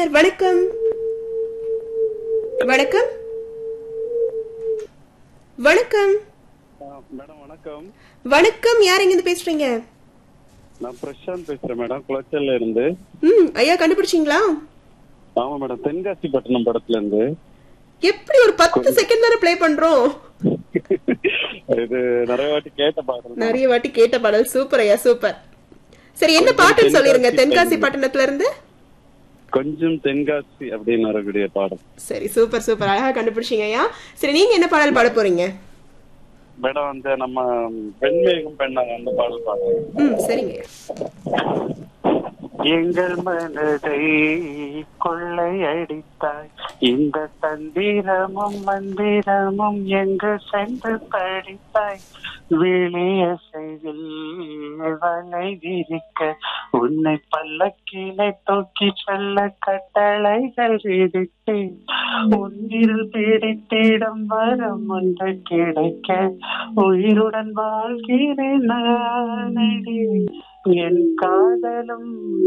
நேயர் வணக்கம். வணக்கம் வணக்கம் மேடம் வணக்கம். வணக்கம். யார் எங்க இருந்து பேசுறீங்க? நான் பிரசாந்த் பேசுறேன் மேடம், குளச்சல்ல இருந்து. ஐயா கண்டுபிடிச்சீங்களா? ஆமா மேடம், தென்காசி பட்டணம் படத்துல இருந்து. எப்படி ஒரு 10 செகண்ட் தானே ப்ளே பண்றோம். இது நிறைய வாட்டி கேட்ட பாடல். நிறைய வாட்டி கேட்ட பாடல். சூப்பர் ஐயா, சூப்பர். சரி, என்ன பாட்டுன்னு சொல்லிருங்க. தென்காசி பட்டணத்துல இருந்து கொஞ்சம் தென்காசி அப்படின்னு வரக்கூடிய பாடல். சரி, சூப்பர் சூப்பர், அழகா கண்டுபிடிச்சீங்க ஐயா. சரி, நீங்க என்ன பாடல் பாட போறீங்க? மேடம் வந்து நம்ம பெண்மேகம் பெண்ணாங்க அந்த பாடல் பாடுறேன். சரிங்க. எங்கள் மனதை கொள்ளையடித்தாய், இந்த தந்திரமும் மந்திரமும் எங்கு சென்று படித்தாய், வெளியசைவில் வலை விரிக்க உன்னை பல்லக்கினை தூக்கி செல்ல கட்டளைகள் விதித்தேன், உன்னில் பிடித்திடம் வரம் ஒன்று கிடைக்க உயிருடன் வாழ்கிறேன் நானடி, என் காதலும்